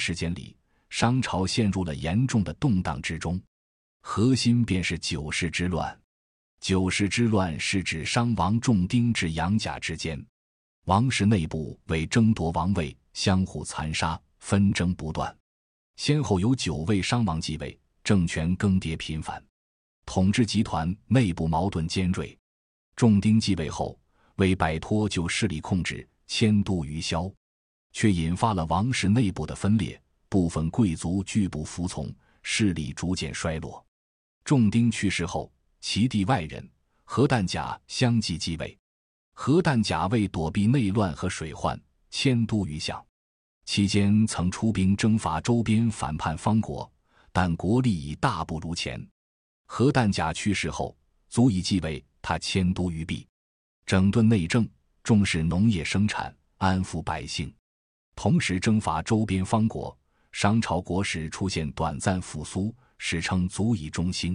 时间里，商朝陷入了严重的动荡之中，核心便是九世之乱。九世之乱是指商王仲丁至杨贾之间，王室内部为争夺王位，相互残杀，纷争不断。先后有9位商王继位，政权更迭频繁，统治集团内部矛盾尖锐。仲丁继位后，为摆脱旧势力控制，迁都于萧，却引发了王室内部的分裂，部分贵族拒不服从，势力逐渐衰落。仲丁去世后，其弟外人何旦甲相继继位。何旦甲为躲避内乱和水患，迁都于相，期间曾出兵征伐周边反叛方国，但国力已大不如前。何旦甲去世后，足以继位，他迁都于毕，整顿内政，重视农业生产，安抚百姓，同时征伐周边方国。商朝国势出现短暂复苏，史称足以中兴。